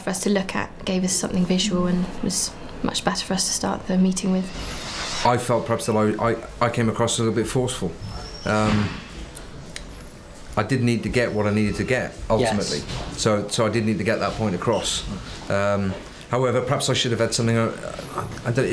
for us to look at, gave us something visual, and was much better for us to start the meeting with. I felt perhaps that I came across as a little bit forceful. I did need to get what I needed to get, ultimately. Yes. So I did need to get that point across. However, perhaps I should have had something.